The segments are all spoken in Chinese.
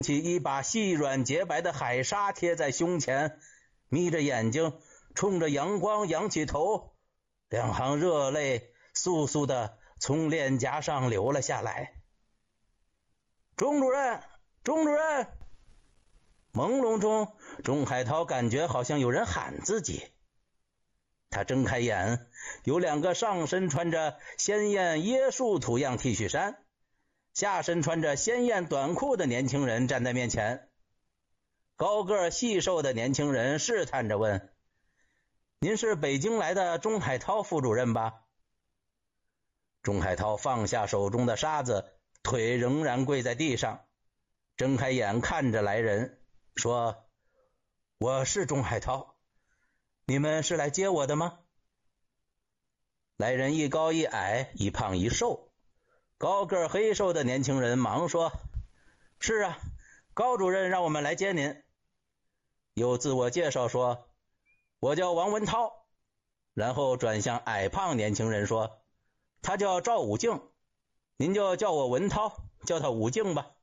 起一把细软洁白的海沙贴在胸前，眯着眼睛冲着阳光仰起头，两行热泪簌簌的从脸颊上流了下来。钟主任，钟主任！朦胧中，钟海涛感觉好像有人喊自己。他睁开眼，有两个上身穿着鲜艳椰树图样 T 恤衫，下身穿着鲜艳短裤的年轻人站在面前。高个细瘦的年轻人试探着问：“您是北京来的钟海涛副主任吧？”钟海涛放下手中的沙子，腿仍然跪在地上，睁开眼看着来人，说：“我是钟海涛，你们是来接我的吗？”来人一高一矮，一胖一瘦。高个黑瘦的年轻人忙说：“是啊，高主任让我们来接您。”又自我介绍说：“我叫王文涛。”然后转向矮胖年轻人说：“他叫赵武静，您就叫我文涛，叫他武静吧。”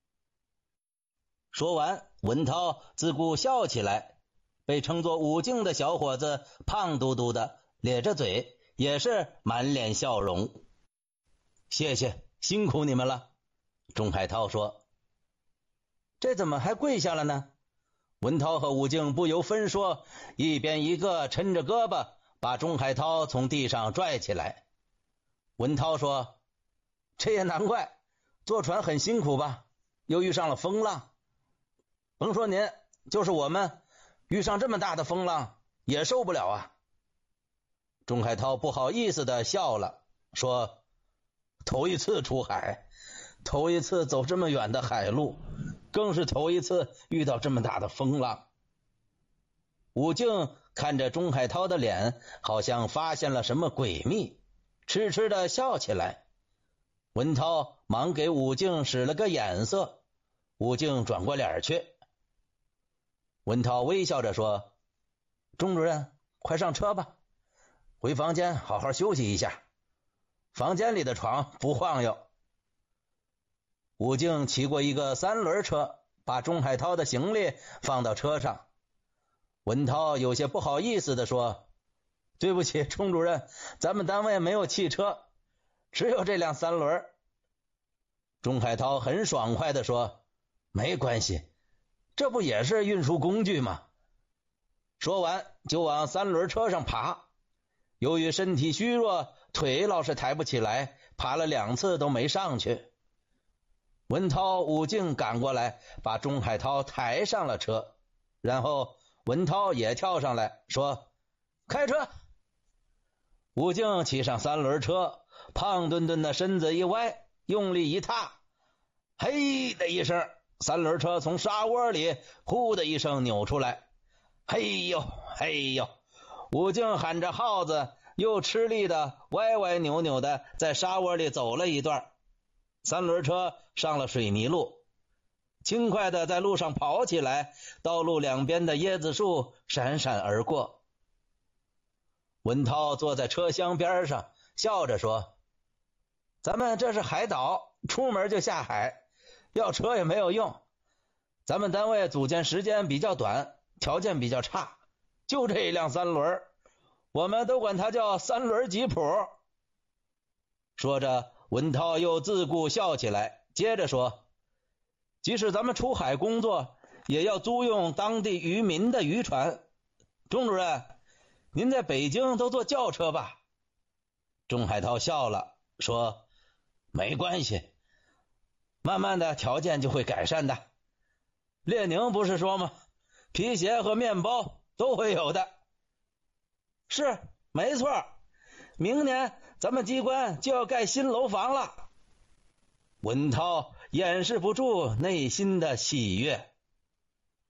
说完，文涛自顾笑起来。被称作武静的小伙子胖嘟嘟的，咧着嘴，也是满脸笑容。“谢谢，辛苦你们了。”钟海涛说。“这怎么还跪下了呢？”文涛和武静不由分说，一边一个抻着胳膊把钟海涛从地上拽起来。文涛说：“这也难怪，坐船很辛苦吧，又遇上了风浪。甭说您，就是我们遇上这么大的风浪也受不了啊。”钟海涛不好意思的笑了，说：“头一次出海，头一次走这么远的海路，更是头一次遇到这么大的风浪。”武静看着钟海涛的脸，好像发现了什么诡秘，痴痴的笑起来。文涛忙给武静使了个眼色，武静转过脸去。文涛微笑着说：“钟主任，快上车吧，回房间好好休息一下，房间里的床不晃悠。”武静骑过一个三轮车，把钟海涛的行李放到车上。文涛有些不好意思地说：“对不起，钟主任，咱们单位没有汽车，只有这辆三轮。”钟海涛很爽快地说：“没关系，这不也是运输工具吗？”说完就往三轮车上爬。由于身体虚弱，腿老是抬不起来，爬了2次都没上去。文涛、武静赶过来，把钟海涛抬上了车，然后文涛也跳上来说：“开车！”武静骑上三轮车，胖墩墩的身子一歪，用力一踏，嘿的一声，三轮车从沙窝里呼的一声扭出来。嘿呦嘿呦，武静喊着耗子，又吃力的歪歪扭扭的在沙窝里走了一段。三轮车上了水泥路，轻快的在路上跑起来，道路两边的椰子树闪闪而过。文涛坐在车厢边上，笑着说：“咱们这是海岛，出门就下海，要车也没有用。咱们单位组建时间比较短，条件比较差，就这一辆三轮，我们都管它叫三轮吉普。”说着，文涛又自顾笑起来，接着说：“即使咱们出海工作，也要租用当地渔民的渔船。钟主任，您在北京都坐轿车吧？”钟海涛笑了，说：“没关系，慢慢的条件就会改善的。列宁不是说吗？皮鞋和面包都会有的。”“是，没错，明年咱们机关就要盖新楼房了。”文涛掩饰不住内心的喜悦。